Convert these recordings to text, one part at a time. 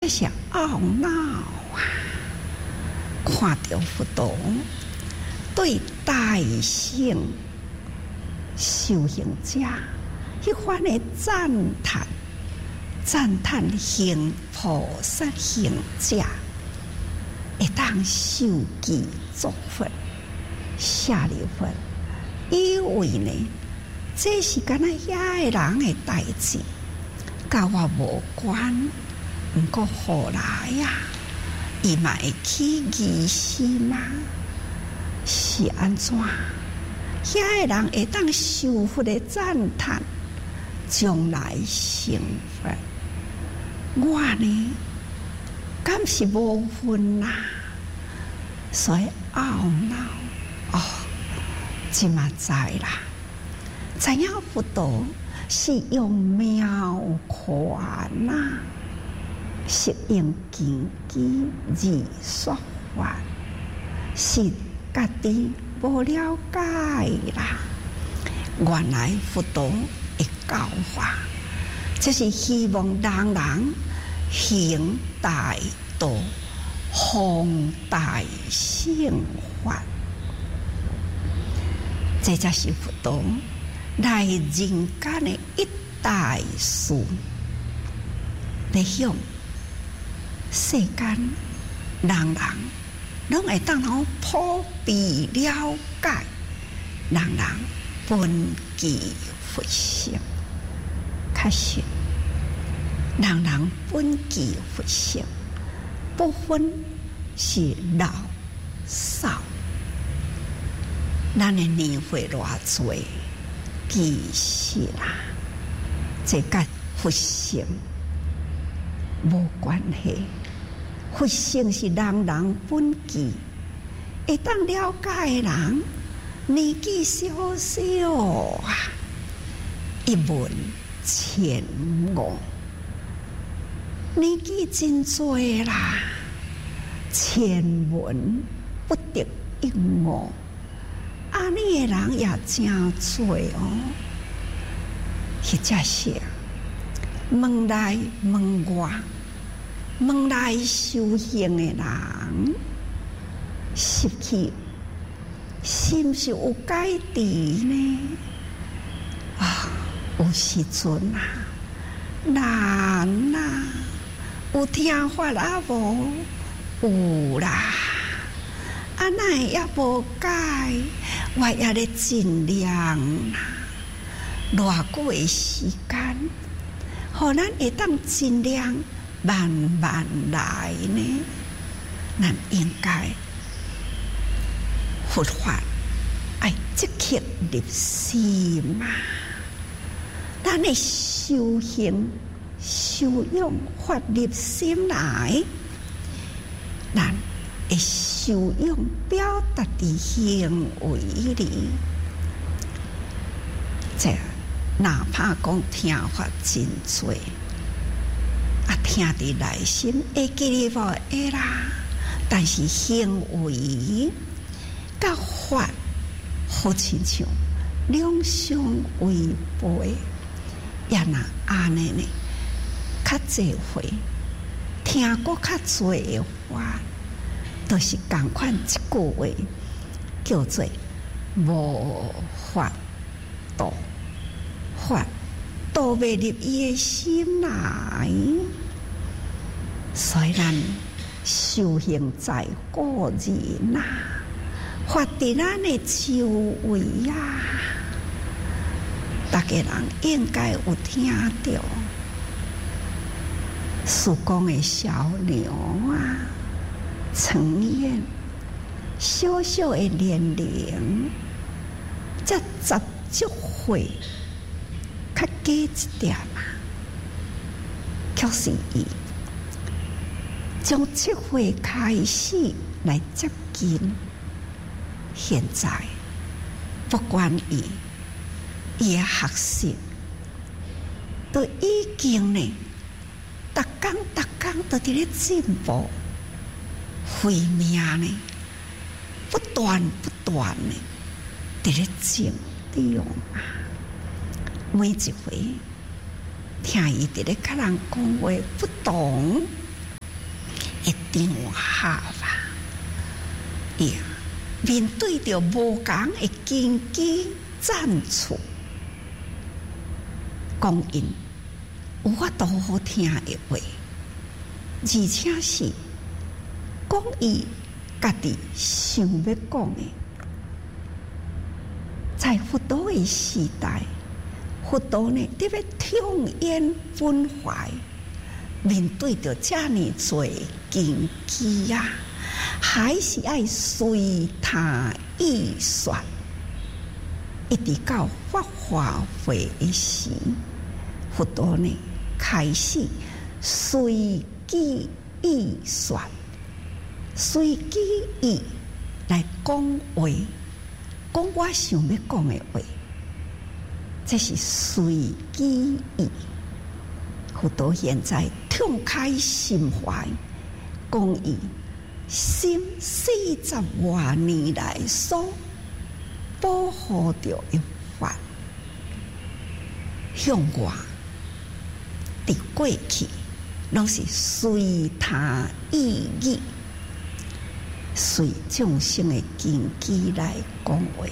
是懊恼啊！看到佛陀对大乘修行者迄番的赞叹行菩萨行者会当受记作佛下流佛，以为呢，这是敢若遐个人的代志，甲我无关。毋过后来呀，伊嘛会起疑心嘛，是安怎？遐个人会当受佛的赞叹，将来成佛。我呢，敢是无分啦，所以懊恼。哦，即嘛知啦，知影佛陀是用妙款呐，是用经机而说法，是家己无了解啦。原来佛陀的教法，就是希望人人行大道，弘大乘法。这才是佛陀来人间的一大事，来向世间人拢会当好普遍了解，人本具佛性。确实，人本具佛性，不分是老少。咱的年岁偌多，其实啦，这甲佛性无关系。佛性是人本具，会当了解的人，年纪小小啊，一文千误，年纪真多啦，千文不得一误。安尼的人也真多哦，迄才是门内门外，门内修行的人，失去心是有改变呢？啊，有时阵啊，难啊，有听法啊无？有啦。啊，那也无改，我也咧尽量啦。偌久的时间，互咱会当尽量慢慢来呢？咱应该佛法爱积极入心嘛。咱的修行、修养法入心来，咱会修养表达伫行为里，这哪怕讲听法真多，啊，听伫内心会记哩无会啦，但是行为甲法好亲像两相违背，也若安尼呢，较侪回听过较侪的话。都是同款一句话，叫做无法度，法度未入伊的心来。虽然修行在个人呐，法伫咱的周围啊，大家人应该有听到，苏公的小牛啊。成燕小小的年龄，才10几岁，较加一点啊。却是伊从7岁开始来接近，现在不管伊的学习，都已经呢，逐工都伫咧进步。慧命呢，不断呢，伫咧成长啊！每一回听伊伫咧甲人讲话不同， 牛下吧，面对着无共的根基赞处，讲因有法度好听的话，而且是讲伊家己想要讲的。在佛陀的时代，佛陀呢特别痛怨分怀，面对着这么多根基啊，还是爱随他意说，一直到法华会的时，佛陀呢开始随机意说，随机意来讲话。讲我想要讲的话，这是随机意。佛陀现在痛开心怀，讲伊心40多年来所保护着的法，向我伫过去拢是随他意义。随众生的根基来讲话，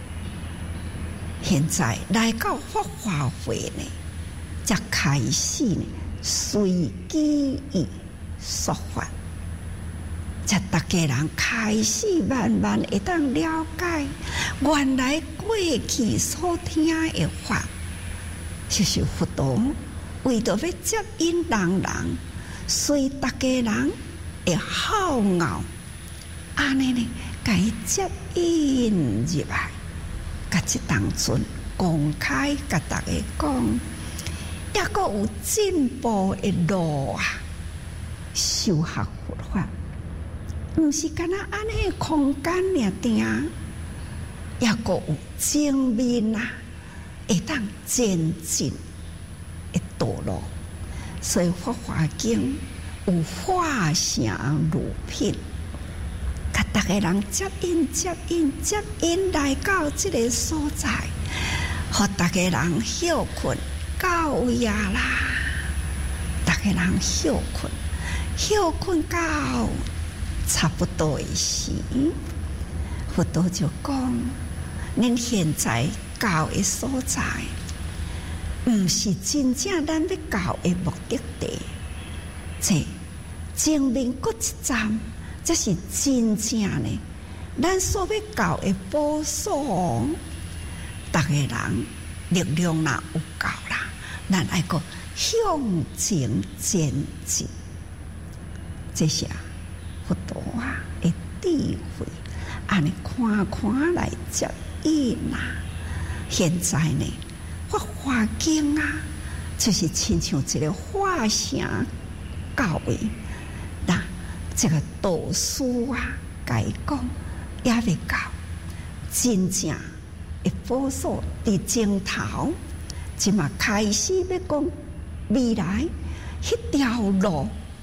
现在来到法华会呢，才开始呢随机意说法，才大家人开始慢慢会当了解，原来过去所听的法，就是佛陀为着要接引人，随大家人会好傲。安尼呢，甲伊接引入来，甲即当阵公开甲大家讲，抑阁有进步的路啊！修学佛法，毋是干那安尼空间尔定，抑阁有正面啊，会当前进的道路。所以《法华经》有化成如品。甲大家人接引来到这个所在，互大家人休困到夜啦，大家人休困到差不多的时，佛陀就讲：恁现在到的所在，毋是真正咱要到的目的地，这前面搁一站。这是真正的，咱所要到的宝所，大家人力量若有够啦，咱爱个向前前进。这是佛陀啊的智慧，安尼看来接引啊。现在呢，《法华经》啊，就是亲像一个化成教育那。这个导师啊，甲伊讲也未到，真正的宝所伫前头，即嘛开始要讲未来迄条路，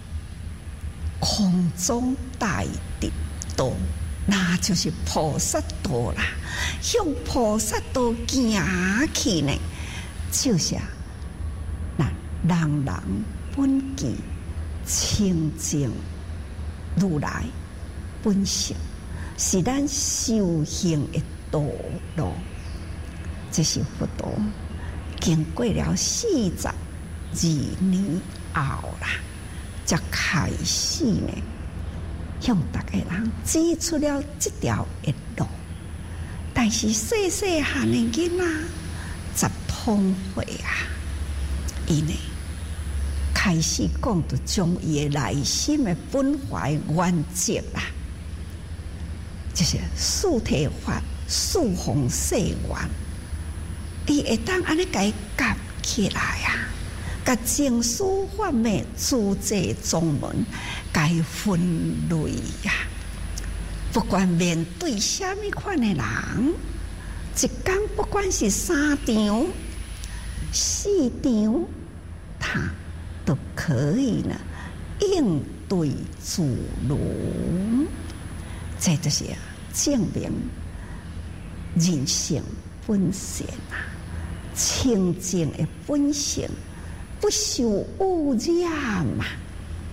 空中大地道，那就是菩萨道啦。向菩萨道行去呢，就是那人本具清净。如来本性是咱修行的道路，这是佛陀经过了42年后啦，才开始呢，向大家人指出了这条的路。但是细汉的囡仔十通会啊，伊呢？开始讲到将伊的内心的本怀原则啦，就是四谛法、四弘誓愿，伊会当安尼甲伊夹起来啊，甲正史法的诸济宗门甲伊分类啊。不管面对什么款的人，一天不管是3场、4场，他都可以呢应对自如，这就是证明人性本善啊，清净的本性不受污染啊。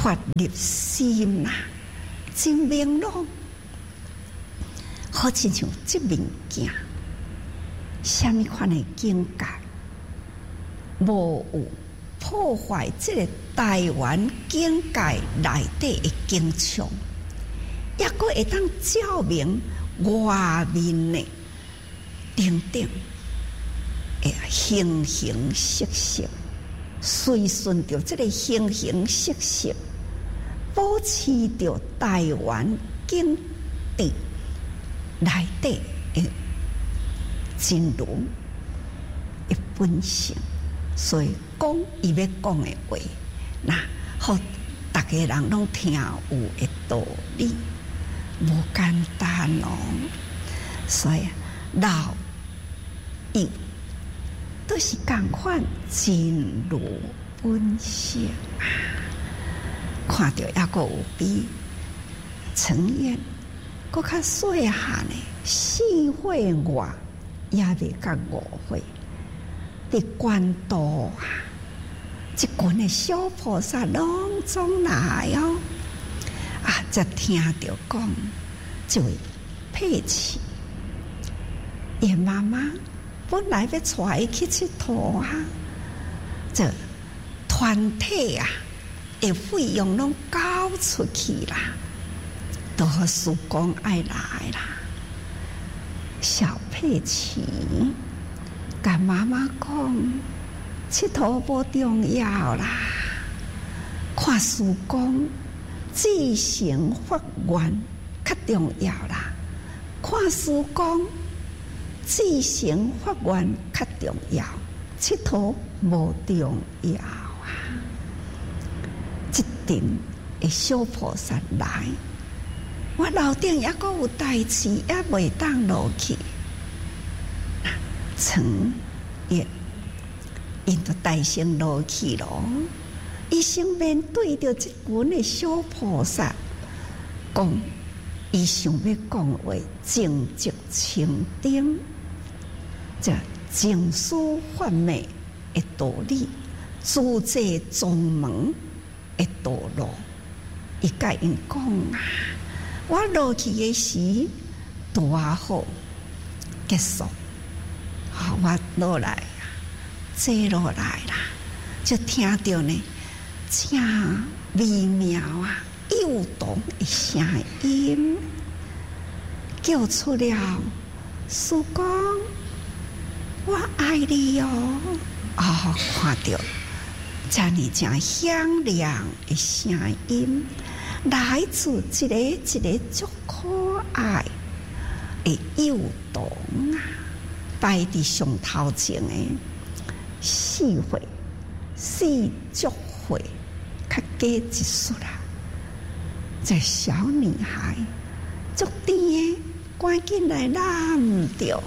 发入心啦，真明朗，好亲像这物件，什么款的境界，无有破坏这个台湾境界内底的景象，也阁会当照明外面的等等的形形色色，随顺着这个形形色色，保持着台湾境地内底的真如的本性。所以讲伊要讲的话，那好，大家人拢听有的道理，无简单哦。所以老幼都是共款真如本性啊。看到也阁有比陈燕阁较细汉的4岁外，也未到5岁。伫关渡啊，一群的小菩萨拢总来哦，啊，才听到讲，这位佩奇，伊妈妈本来要带伊去佚佗啊，这团体啊，的费用拢交出去啦，都和叔公爱来啦，小佩奇。甲妈妈讲，佚佗无重要啦，看师公自成法愿较重要啦，看师公自成法愿较重要，佚佗无重要啊！一阵的小菩萨来，我楼顶也阁有代志，也袂当落去。曾也因着大声落去咯，伊先面对着这群的小菩萨，讲伊想要讲话正直清顶，这净思法昧的道理，自在宗门的道路，伊甲因讲啊，我落去的时多好结束。好，我落来啊，坐落来啦，就听到呢，正微妙啊、幼童的声音，叫出了师公，我爱你哦！哦，看到这么正响亮的声音，来自一个一个足可爱的幼童啊！摆伫上头前的4岁、4足岁，较加一岁啦。这小女孩足甜的，赶紧来揽着。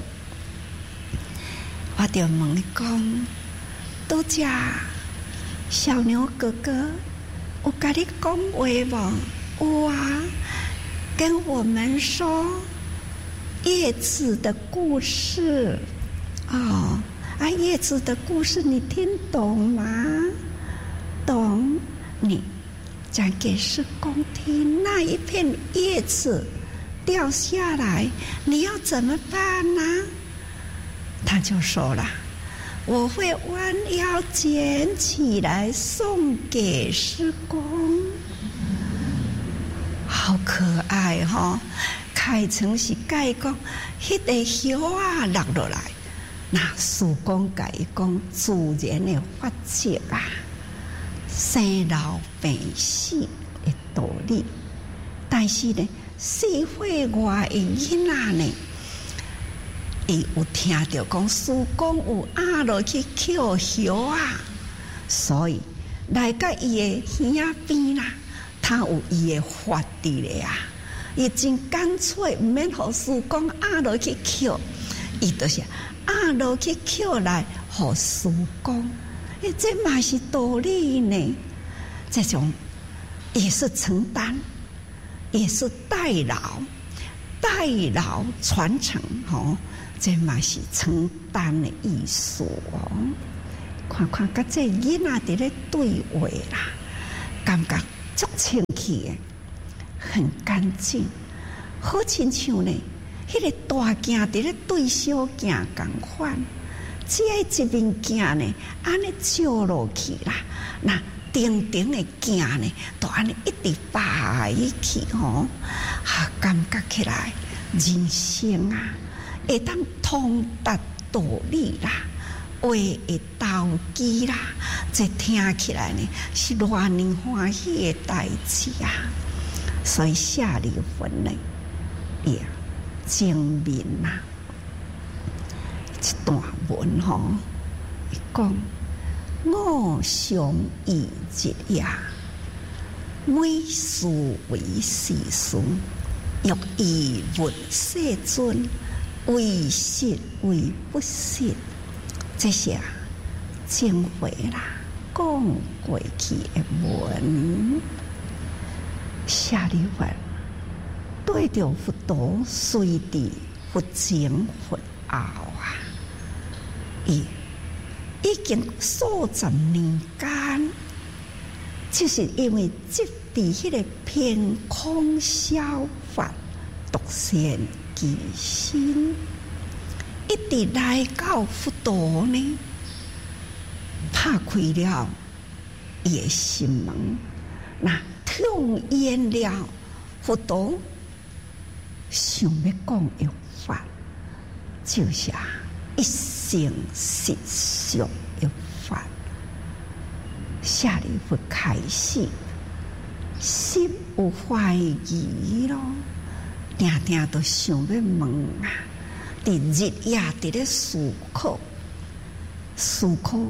我就问伊讲：拄则小牛哥哥有甲你讲话无？有啊，跟我们说。叶子的故事，哦，啊，叶子的故事你听懂吗？懂，你讲给师公听。那一片叶子掉下来，你要怎么办呢？他就说了，我会弯腰捡起来送给师公。好可爱哦。开成是甲伊讲，迄个叶啊落落来，那师公甲伊讲自然的法则啊，生老病死的道理。但是呢，4岁外的囡仔呢，伊有听到讲师公有落去捡叶啊，所以来到伊的耳边啦，他有伊的法伫咧啊。伊真干脆，毋免互师公落去捡，伊就是落去捡来互师公。这嘛是道理呢。这种也是承担，也是代劳传承吼。这嘛是承担的意思哦。看看，甲这囡仔伫咧对话啦，感觉足清气的，很干净，好亲像呢，迄个大镜伫咧对小镜共款，只要一面镜呢，安尼照落去啦，那顶顶的镜呢，都安尼一直摆去吼，感觉起来人生啊，会当通达道理啦。话会投机啦，这听起来呢是偌尼欢喜的代志啊！所以下离婚呢，也证明呐，一段文吼，伊讲我常以日夜，每事为时事，欲以问世尊，为实为不实。这些经回啦，讲过去的文，下离文对着佛陀随地佛前佛后啊，已经数十年间，就是因为即伫迄个偏空消法独显其心。一直来到佛陀呢，拍开了伊的心门，那听言了佛陀想要讲的法，就是一生实相的法。下离佛开始，心有怀疑咯，定定都想要问啊。伫日夜伫咧思考是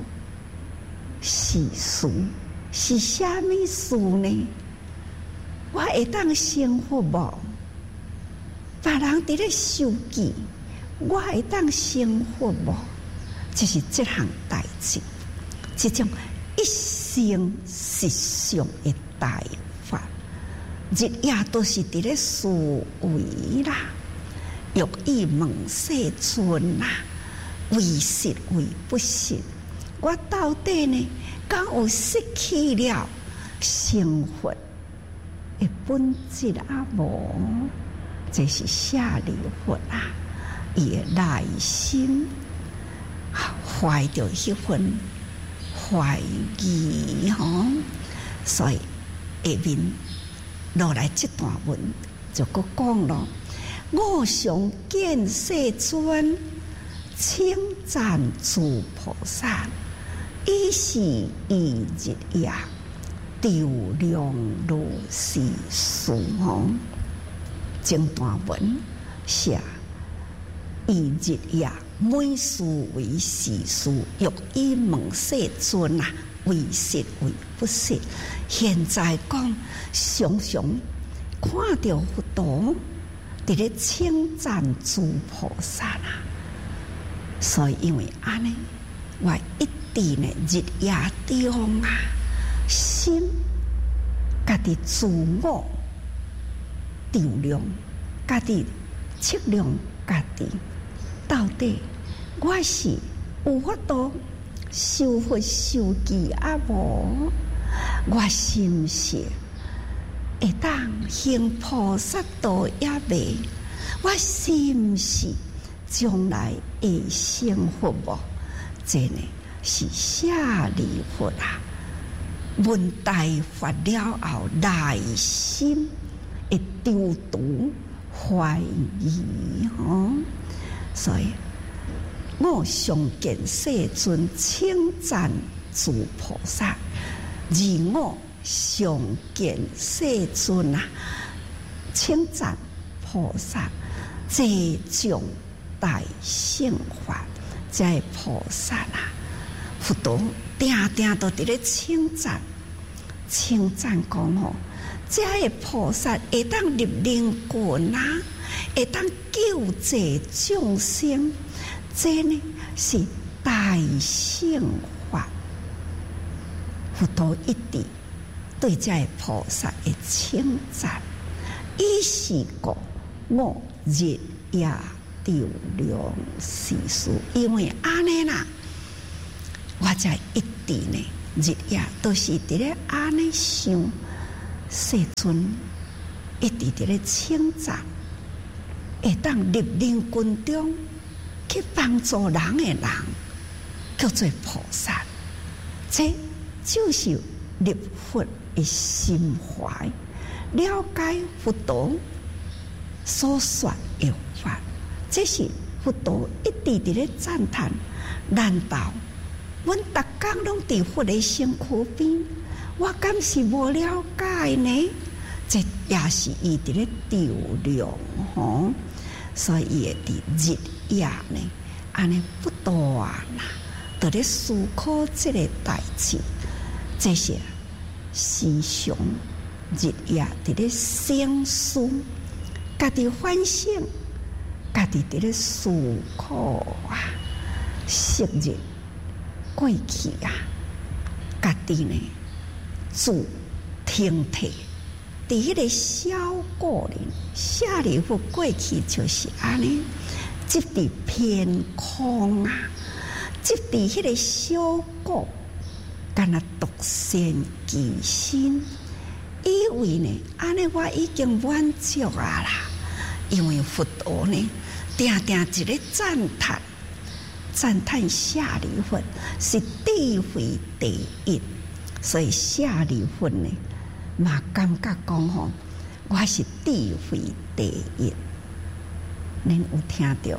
事是虾米事呢？我会当生活无？别人伫咧受记，我会当生活无？就是这项代志，这种一生实相的大法，日夜都是伫咧思维啦。欲以问世尊啊，为实为不实？我到底呢，敢有失去了生活的本质啊？无，这是下离佛啊，伊的内心怀着迄份怀疑吼，所以下面落来这段文就搁讲咯。我常见世尊，称赞诸菩萨，以是以日夜，调量如是事吼。整段文写以日夜，每事为时事，欲以问世尊啊，为实为不实。现在讲常常看到佛陀伫咧称赞诸菩萨啦，所以因为安尼，我一直呢日夜中啊，心家己自我调量，家己测量家己，到底我是有法度受佛受记啊无？我是毋是会当行菩萨道也未？我是毋是将来会成佛无？这呢是下离佛啊！问大法了后，内心会丢毒怀疑吼，所以我常见世尊称赞诸菩萨，而我常见世尊啊，称赞菩萨，这种大乘法，这菩萨啊，佛陀定定都伫咧称赞讲吼，这个菩萨会当入灵魂啊，会当救济众生，这呢是大乘法。佛陀一直对这个菩萨的称赞，伊是讲我日夜调量世事，因为安尼啦，我才一直呢日夜都是伫咧安尼想， 世尊一直伫咧称赞，会当入灵群中去帮助人的人，叫做菩萨。这就是入佛的心怀，了解佛陀所说的法。这是佛陀一直伫咧赞叹。难道阮逐工拢伫佛的身躯边，我敢是无了解呢？这也是伊伫咧调量吼，所以伊会伫日夜呢，安尼不断啦，伫咧思考这个代志。这些时常日夜伫咧省思，家己反省，家己伫咧思考啊，昔日过去啊，家己呢自听体，伫迄个小故人舍利弗过去就是安尼，即伫偏空啊，即伫迄个小故。干那独善其身，以为呢，安尼我已经满足啊啦。因为佛陀呢，定定一个赞叹舍利弗是智慧第一，所以舍利弗呢，嘛感觉讲吼，我是智慧第一。恁有听到？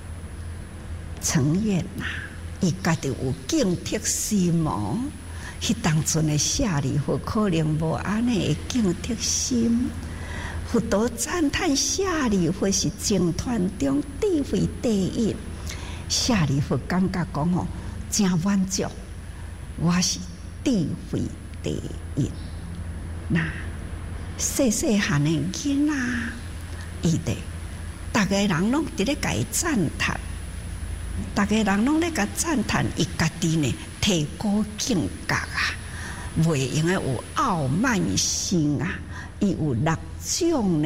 承认呐。伊家己有警惕心哦，迄当阵的舍利弗可能无安尼的警惕心。佛陀赞叹舍利弗是净团中智慧第一，舍利弗感觉讲吼，真满足，我是智慧第一。那细细汉的囡仔，伊的，逐个人拢伫咧甲伊赞叹。大家人拢咧甲赞叹伊家己呢，提高境界啊，袂用诶有傲慢心啊，伊有6种呢，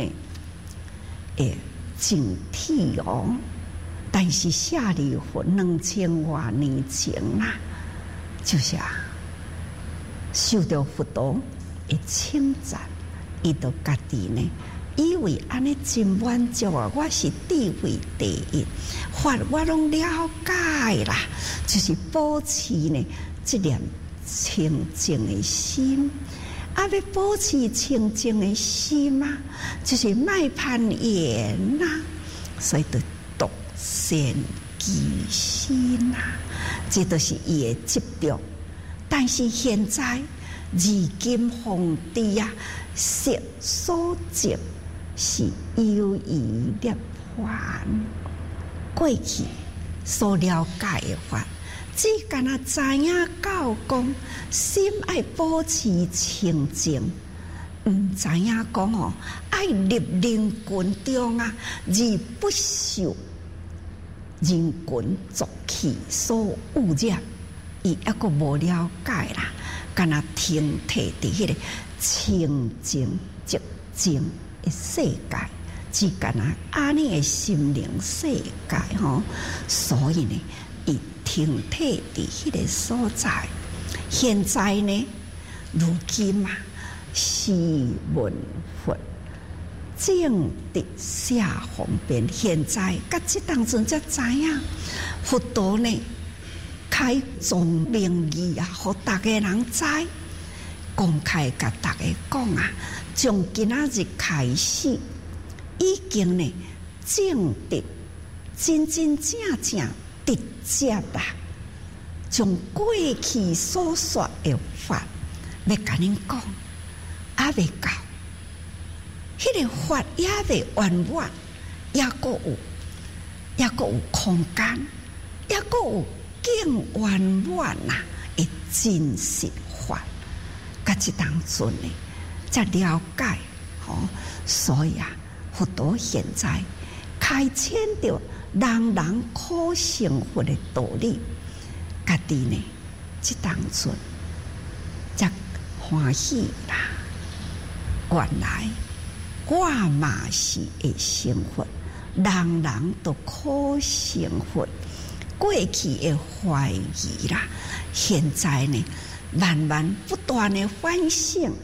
警惕哦。但是舍利弗2000多年前啦，就是受到佛陀的称赞，伊就家己呢。以为安尼真满足啊！我是智慧第一，法我拢了解啦，就是保持呢这念清净的心。要保持清净的心啊，就是莫攀缘呐，所以就独善其身呐，这都是伊的执着。但是现在如今皇帝啊，色所执。是优于涅槃，过去所了解的法，只干那知影到讲心爱保持清净，唔知影讲哦，爱入人群中啊，而不受人群浊气所污染，伊抑个无了解啦，干那停摕伫迄个清净寂静。世界只干那安尼的心灵世界吼，所以呢，伊停摕伫迄个所在。现在呢，如今啊，时闻佛正直下方便。现在甲即当阵才知影，佛陀呢开宗明义啊，互大家人知，公开甲大家讲啊。从今仔日开始，已经呢正直真真正正直接啦，从过去所说的法，要甲恁讲，还未到，迄个法也未完满，也阁有空间，也阁有更圆满呐的真实法，甲即当阵呢。才了解，所以啊，佛陀现在开启着人人可成佛的道理，家己呢，即当阵才欢喜啦。原来我嘛是会成佛，人人都可成佛。过去的怀疑啦，现在呢，慢慢不断的反省。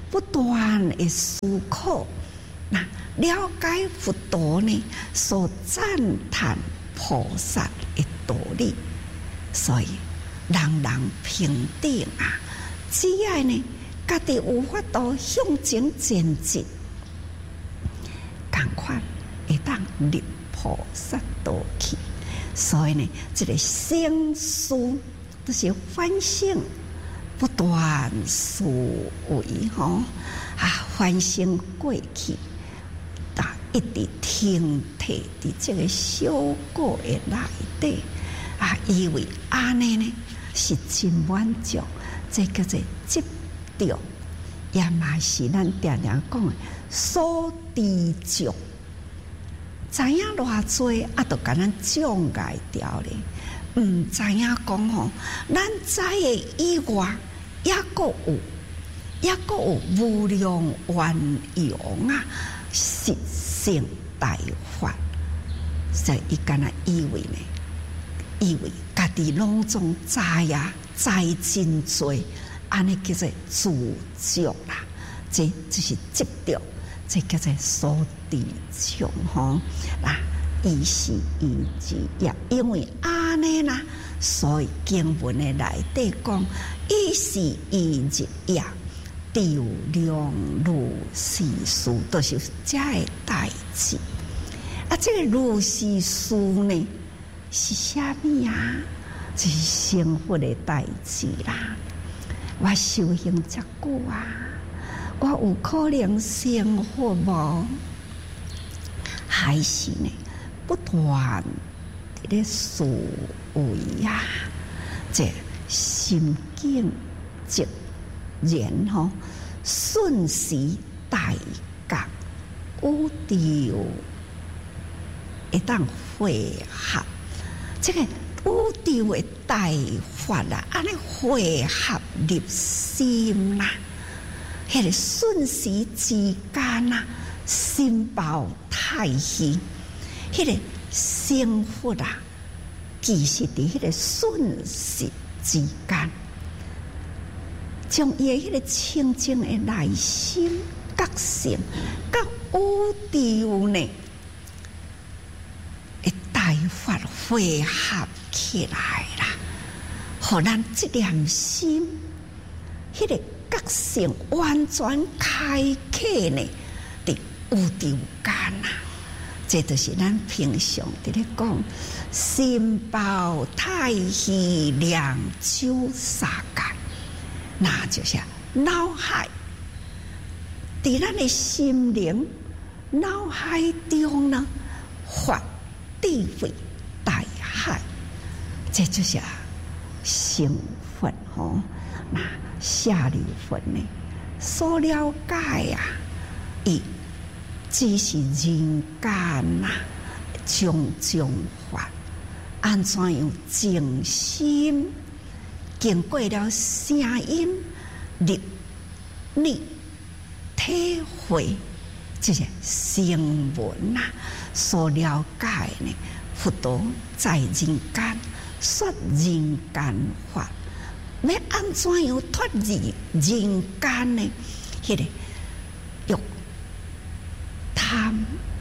不断的思考，那了解佛陀呢所赞叹菩萨的道理，所以人人平等啊！只要呢，家己有法度向前前进，赶快会当入菩萨道去。所以呢，这个生死都是反省，不断思维反省过去，一直停滞伫这个小果的内底以为安尼呢是真满足，这叫做执着，也嘛是咱常常讲的所知足。知影偌济都甲咱障碍掉咧，唔知影讲咱知的以外，也阁有无量圆融实性大法，所以伊敢若以为家己拢总知知真多，安尼叫做自足啦。这是执着，这叫做所知足伊是伊之也，因为安尼啦，所以经文的内底讲，伊是伊之也。调量如是事，都是这个代志。这个如是事呢，是啥物啊？就是生活的代志啦。我修行这久我有可能生活无？还是呢，不断的思维这心境直然瞬时大觉有调会当汇合，这个有调的大法安尼汇合入心迄个瞬时之间心包太虚，迄个生活其实伫迄个瞬时之间。将伊的迄个清净的内心觉性，甲有调呢，会大法汇合起来啦，互咱这念心，迄个觉性完全开启呢，伫有调间这就是咱平常伫咧讲，心包太虚，两手沙界。那就是脑海，伫咱的心灵脑海中呢，发智慧大海，这就是成佛那下流佛呢，所了解伊只是人间种种法，安怎样静心？经过了声音入你体会，这些声闻所了解呢，佛陀在人间说人间法，要安怎样脱离人间呢？迄个用贪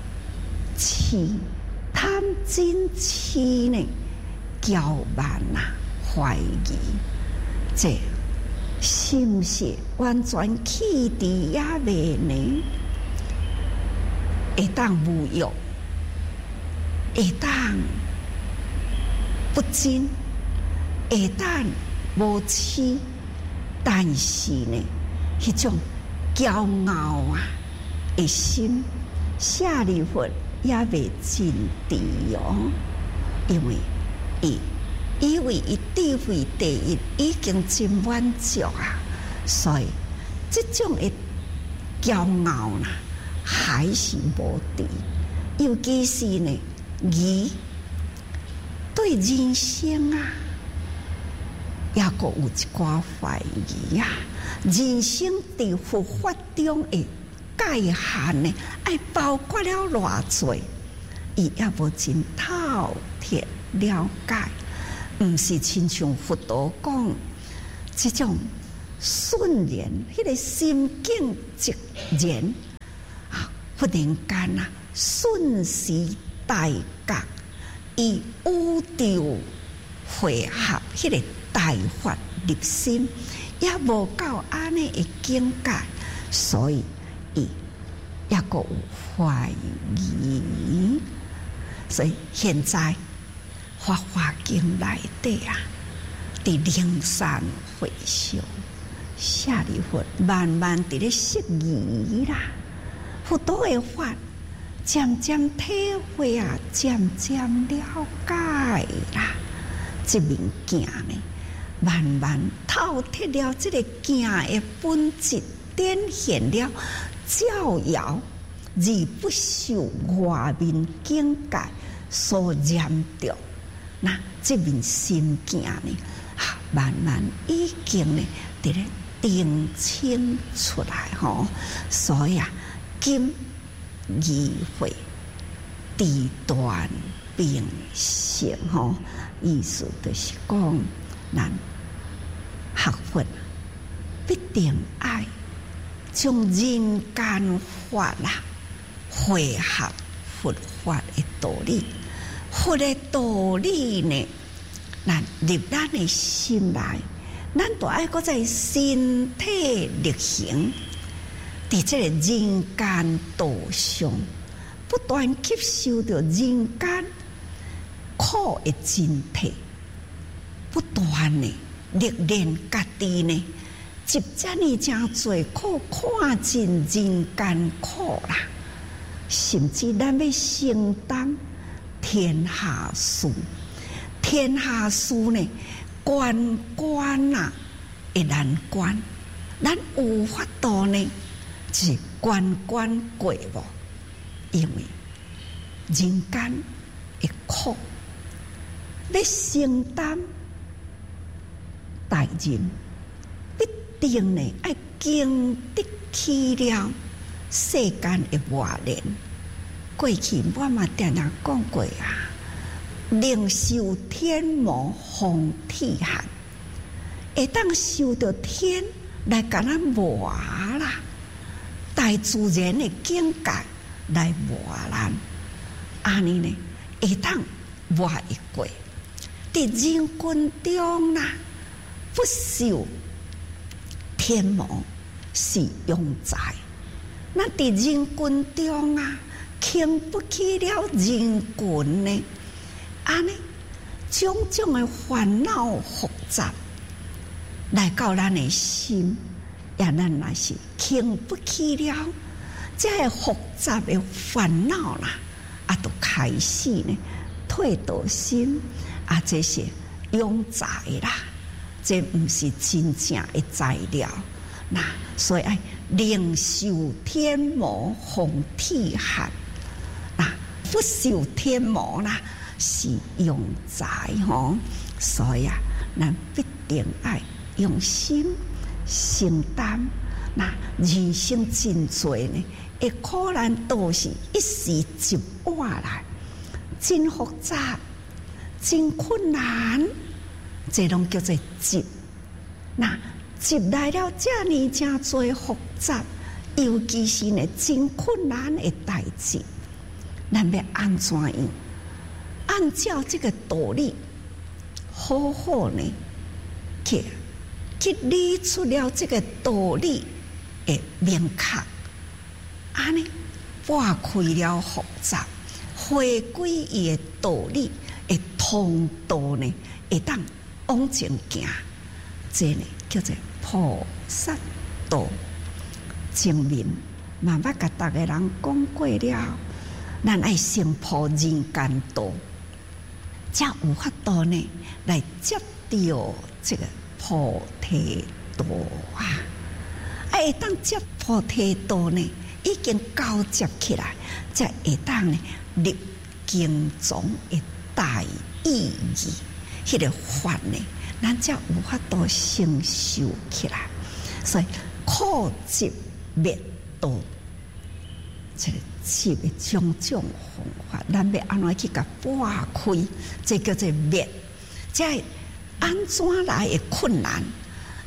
嗔痴呢，骄慢怀疑，这是不是完全弃伫也未呢？会当无欲，会当不矜，会当无痴，但是呢，迄种骄傲的心，下利佛也未尽地因为以为伊智慧第一已经真满足所以这种的骄傲还是无敌，尤其是呢，伊对人生也阁有一寡怀疑人生伫佛法中的界限呢，爱包括了偌济，伊也无真透彻了解。毋是亲像佛陀讲，这种瞬然，迄个心境直然忽然间瞬时大觉，以宇宙汇合，迄个大法入心，也无到安尼的境界，所以伊也个有怀疑。所以现在《法华经》内底伫灵山会上，舍利弗慢慢伫咧释疑啦，佛陀的法渐渐体会渐渐了解啦，这物件呢，慢慢透彻了这个件的本质，展现了照耀而不受外面境界所染着。那这面心境呢，慢慢已经呢，伫咧定清出来吼。所以今议会地断并行吼，意思就是讲，咱学佛必定爱将人间法汇合佛法的道理。佛的道理呢，咱入咱的心内，咱都爱搁在身体力行，伫这个人间道上，不断吸收着人间苦的真谛，不断的历练家己呢，接遮呢真多苦，看尽人间苦啦，甚至咱要承担天下事，天下事呢，关关会难关，咱有法度呢，是关关过无，因为人间的苦，要承担大人，必定呢要经得起了世间的磨练。过去我嘛常常讲过宁受天磨方体寒，会当受到天来甲咱磨啦，大自然的境界来磨咱，安尼呢会当磨会过。伫人群中不受天磨是庸才，那伫人群中经不起了人群呢，安尼种种的烦恼复杂来到咱的心，也咱若是经不起了这个复杂的烦恼就开始呢退道心这些庸才啦，这不是真正的材料。所以宁受天磨方体寒，不受天磨是庸才吼。所以咱必定爱用心承担。人生真多呢，会苦难都是一时一碗来，真复杂，真困难，这拢叫做急。急来了，这呢真多复杂，尤其是呢真困难的代志，咱要安怎样？按照这个道理，好好呢去理出了这个道理的明确，安尼拨开了复杂，回归伊的道理的通道呢，会当往前行，这呢叫做菩萨道。前面慢慢甲大家人讲过了，咱爱先破人间道，才有法度呢来接到这个菩提道会当接菩提道呢，已经交接起来，才会当呢入经中的大意义，迄个法呢，咱才有法度承受起来。所以苦集灭道，这个集的种种方法，咱要安怎去甲拨开？这叫做灭。这安怎来的困难？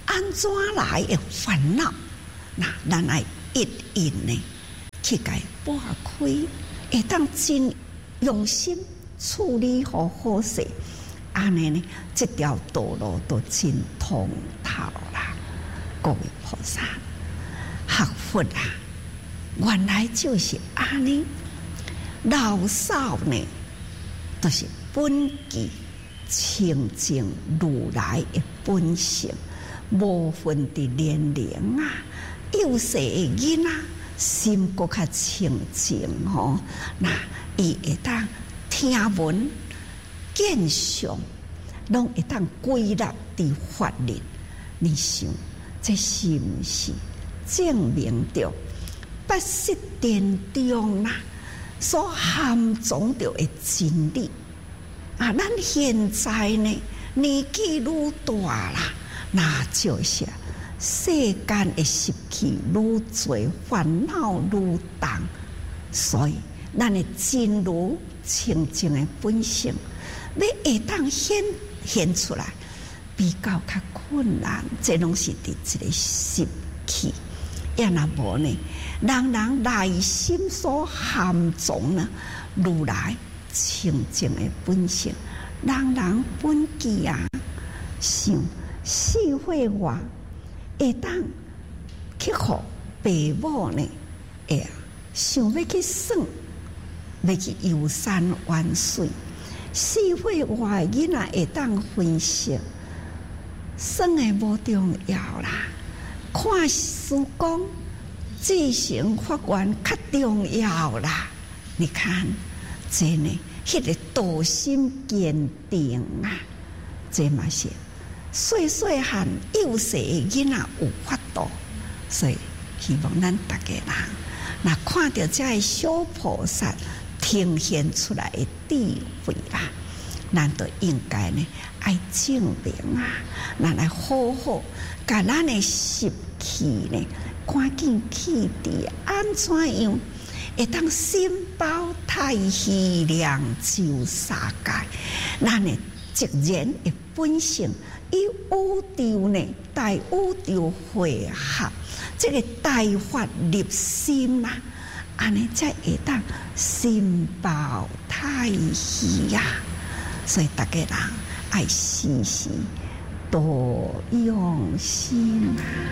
安怎来的烦恼？那咱来一一呢去甲拨开，会当真用心处理好好势，安尼呢，这条道路都真通透啦。各位菩萨，学佛啊，原来就是安尼。老少呢，都是本具清净如来的本性，无分的年龄啊，幼小的囡仔心搁较清净吼，那伊会当听闻见相，拢会当归纳伫法律。你想，这是毋是证明着八识殿中啦所含藏着的真理？啊，咱现在呢年纪愈大啦，那就是世间的习气愈多，烦恼愈重，所以咱的真如清净的本性，要会当显出来，比较较困难。这拢是伫一个习气，也若无呢，人内心所含藏呢，如来清净的本性，人本具啊，想社会外会当去互父母呢，想要去算，要去游山玩水。社会外囡仔会当分析，算的无重要啦，看书讲自行发愿较重要啦。你看，这呢，迄个道心坚定啊，这嘛是细细汉幼小的囡仔有法度，所以希望咱大家人，那看到这些小菩萨呈现出来的智慧啦，咱都应该呢爱证明啊，咱来好好把咱的习气呢，赶紧去除，安怎样会当心包太虚量就三界，咱的直然的本性，以宇宙呢大宇宙汇合，这个大法入心啦，安尼才会当心包太虚呀。所以大家人爱时时多用心啊。